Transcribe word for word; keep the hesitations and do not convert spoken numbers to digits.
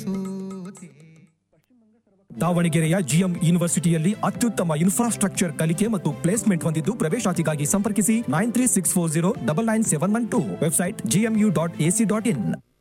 ಸೋತೆ. ದಾವಣಗೆರೆಯ ಜಿಎಂ ಯೂನಿವರ್ಸಿಟಿಯಲ್ಲಿ ಅತ್ಯುತ್ತಮ ಇನ್ಫ್ರಾಸ್ಟ್ರಕ್ಚರ್ ಕಲಿಕೆ ಮತ್ತು ಪ್ಲೇಸ್ಮೆಂಟ್ ಹೊಂದಿದ್ದು ಪ್ರವೇಶಾತಿಗಾಗಿ ಸಂಪರ್ಕಿಸಿ nine three six four zero double nine seven one to website GMU dot AC dot in.